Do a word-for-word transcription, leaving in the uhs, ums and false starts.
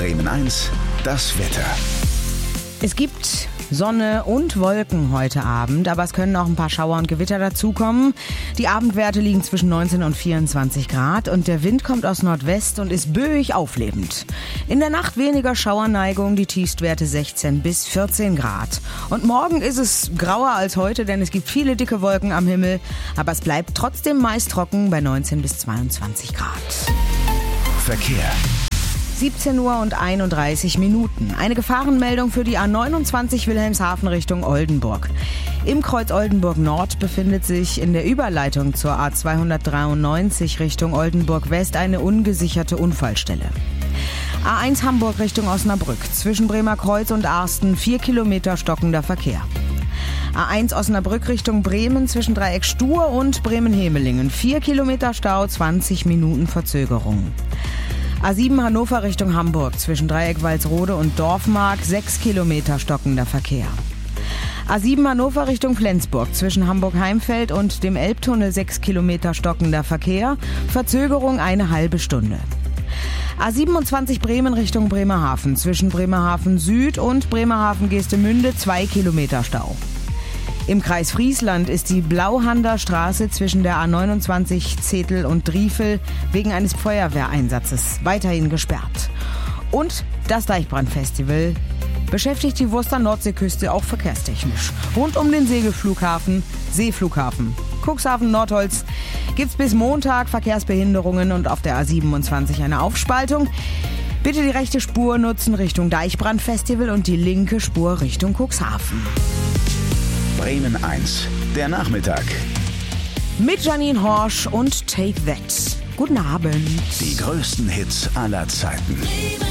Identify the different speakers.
Speaker 1: Bremen eins, das Wetter.
Speaker 2: Es gibt Sonne und Wolken heute Abend, aber es können auch ein paar Schauer und Gewitter dazukommen. Die Abendwerte liegen zwischen neunzehn und vierundzwanzig Grad und der Wind kommt aus Nordwest und ist böig auflebend. In der Nacht weniger Schauerneigung, die Tiefstwerte sechzehn bis vierzehn Grad. Und morgen ist es grauer als heute, denn es gibt viele dicke Wolken am Himmel, aber es bleibt trotzdem meist trocken bei neunzehn bis zweiundzwanzig Grad.
Speaker 1: Verkehr.
Speaker 2: siebzehn Uhr und einunddreißig Minuten. Eine Gefahrenmeldung für die A neunundzwanzig Wilhelmshaven Richtung Oldenburg. Im Kreuz Oldenburg Nord befindet sich in der Überleitung zur A zweihundertdreiundneunzig Richtung Oldenburg West eine ungesicherte Unfallstelle. A eins Hamburg Richtung Osnabrück. Zwischen Bremer Kreuz und Arsten vier Kilometer stockender Verkehr. A eins Osnabrück Richtung Bremen zwischen Dreieck Stur und Bremen-Hemelingen. vier Kilometer Stau, zwanzig Minuten Verzögerung. A sieben Hannover Richtung Hamburg zwischen Dreieck Walsrode und Dorfmark, sechs Kilometer stockender Verkehr. A sieben Hannover Richtung Flensburg zwischen Hamburg-Heimfeld und dem Elbtunnel, sechs Kilometer stockender Verkehr, Verzögerung eine halbe Stunde. A siebenundzwanzig Bremen Richtung Bremerhaven zwischen Bremerhaven Süd und Bremerhaven-Geestemünde, zwei Kilometer Stau. Im Kreis Friesland ist die Blauhander Straße zwischen der A neunundzwanzig Zetel und Driefel wegen eines Feuerwehreinsatzes weiterhin gesperrt. Und das Deichbrandfestival beschäftigt die Wurster Nordseeküste auch verkehrstechnisch. Rund um den Segelflughafen, Seeflughafen Cuxhaven Nordholz gibt's bis Montag Verkehrsbehinderungen und auf der A siebenundzwanzig eine Aufspaltung. Bitte die rechte Spur nutzen Richtung Deichbrandfestival und die linke Spur Richtung Cuxhaven.
Speaker 1: Bremen eins, der Nachmittag.
Speaker 2: Mit Janine Horsch und Take That. Guten Abend.
Speaker 1: Die größten Hits aller Zeiten.